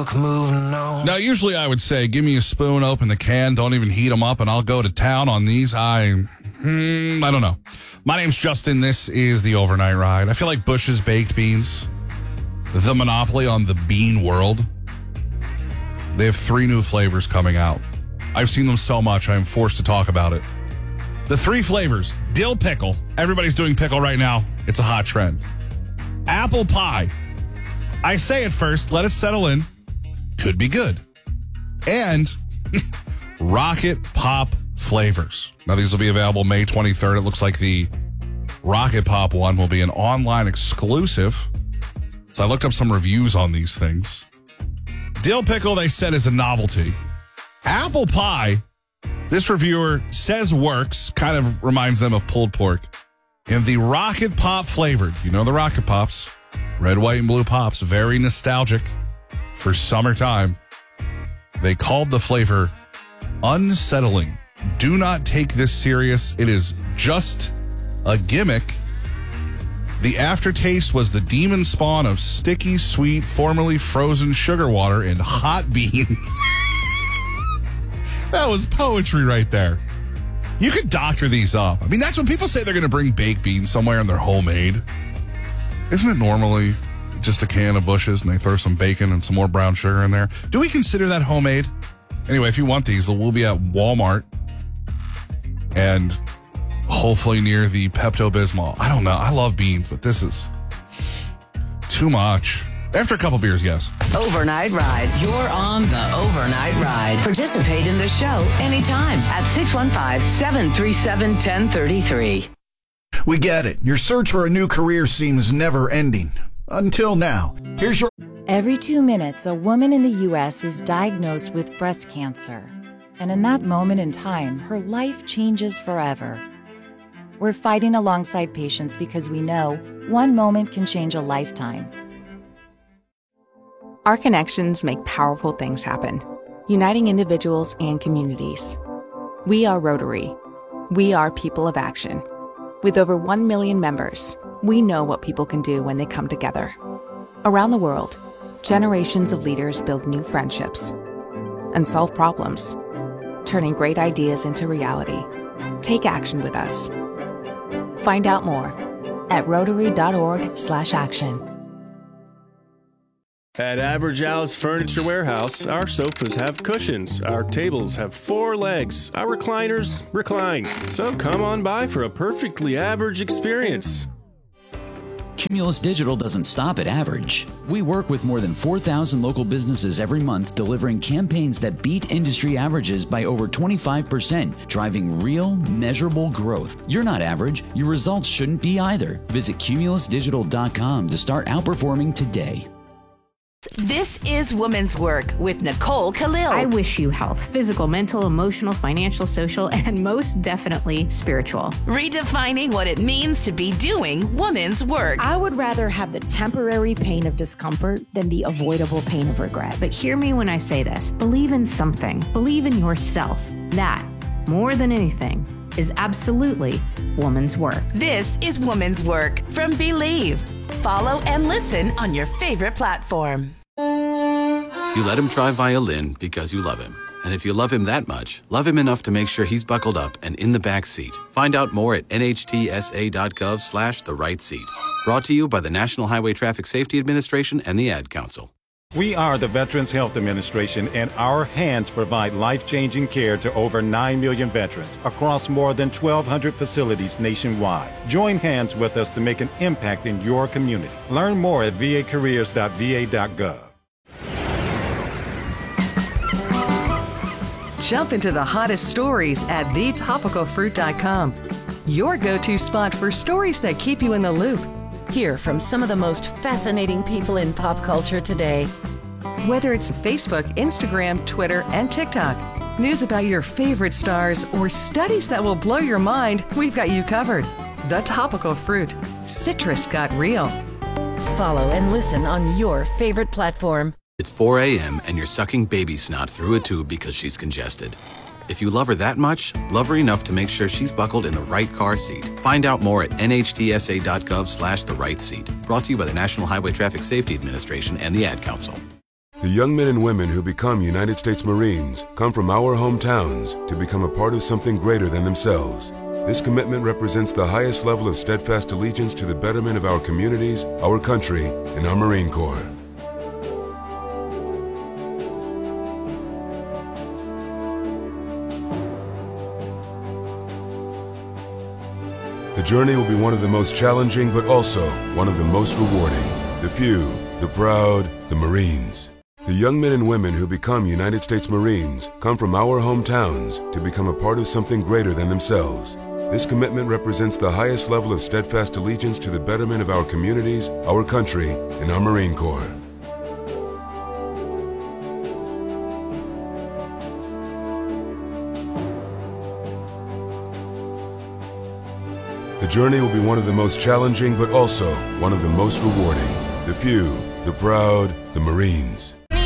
milk, moving on. Now, usually I would say, give me a spoon, open the can, don't even heat them up, and I'll go to town on these. I don't know. My name's Justin. This is the Overnight Ride. I feel like Bush's Baked Beans, the monopoly on the bean world. They have 3 new flavors coming out. I've seen them so much, I am forced to talk about it. The 3 flavors: dill pickle. Everybody's doing pickle right now. It's a hot trend. Apple pie. I say it first, let it settle in. Could be good. And Rocket Pop flavors. Now, these will be available May 23rd. It looks like the Rocket Pop one will be an online exclusive. So I looked up some reviews on these things. Dill pickle, they said, is a novelty. Apple pie, this reviewer says works, kind of reminds them of pulled pork. And the Rocket Pop flavored, you know the Rocket Pops, red, white, and blue pops, very nostalgic for summertime. They called the flavor unsettling. Do not take this serious. It is just a gimmick. The aftertaste was the demon spawn of sticky, sweet, formerly frozen sugar water and hot beans. That was poetry right there. You could doctor these up. I mean, that's when people say they're going to bring baked beans somewhere and they're homemade. Isn't it normally just a can of Bush's and they throw some bacon and some more brown sugar in there? Do we consider that homemade? Anyway, if you want these, they will be at Walmart and hopefully near the Pepto-Bismol. I don't know. I love beans, but this is too much. After a couple beers, yes. Overnight Ride. You're on the Overnight Ride. Participate in the show anytime at 615-737-1033. We get it. Your search for a new career seems never ending. Until now. Here's your... Every 2 minutes, a woman in the U.S. is diagnosed with breast cancer. And in that moment in time, her life changes forever. We're fighting alongside patients because we know one moment can change a lifetime. Our connections make powerful things happen, uniting individuals and communities. We are Rotary. We are people of action. With over 1 million members, we know what people can do when they come together. Around the world, generations of leaders build new friendships and solve problems, turning great ideas into reality. Take action with us. Find out more At Rotary.org/action. At Average Al's Furniture Warehouse, our sofas have cushions, our tables have 4 legs, our recliners recline. So come on by for a perfectly average experience. Cumulus Digital doesn't stop at average. We work with more than 4,000 local businesses every month, delivering campaigns that beat industry averages by over 25%, driving real, measurable growth. You're not average. Your results shouldn't be either. Visit cumulusdigital.com to start outperforming today. This is Women's Work with Nicole Khalil. I wish you health, physical, mental, emotional, financial, social, and most definitely spiritual. Redefining what it means to be doing women's work. I would rather have the temporary pain of discomfort than the avoidable pain of regret. But hear me when I say this. Believe in something. Believe in yourself. That, more than anything, is absolutely woman's work. This is Woman's Work from Believe. Follow and listen on your favorite platform. You let him try violin because you love him. And if you love him that much, love him enough to make sure he's buckled up and in the back seat. Find out more at nhtsa.gov/the right seat. Brought to you by the National Highway Traffic Safety Administration and the Ad Council. We are the Veterans Health Administration, and our hands provide life-changing care to over 9 million veterans across more than 1,200 facilities nationwide. Join hands with us to make an impact in your community. Learn more at vacareers.va.gov. Jump into the hottest stories at thetopicalfruit.com. Your go-to spot for stories that keep you in the loop. Hear from some of the most fascinating people in pop culture today. Whether it's Facebook, Instagram, Twitter, and TikTok, news about your favorite stars, or studies that will blow your mind, we've got you covered. The Topical Fruit. Citrus got real. Follow and listen on your favorite platform. It's 4 a.m. and you're sucking baby snot through a tube because she's congested. If you love her that much, love her enough to make sure she's buckled in the right car seat. Find out more at nhtsa.gov/the right seat. Brought to you by the National Highway Traffic Safety Administration and the Ad Council. The young men and women who become United States Marines come from our hometowns to become a part of something greater than themselves. This commitment represents the highest level of steadfast allegiance to the betterment of our communities, our country, and our Marine Corps. The journey will be one of the most challenging, but also one of the most rewarding. The few, the proud, the Marines. The young men and women who become United States Marines come from our hometowns to become a part of something greater than themselves. This commitment represents the highest level of steadfast allegiance to the betterment of our communities, our country, and our Marine Corps. The journey will be one of the most challenging, but also one of the most rewarding. The few, the proud, the Marines.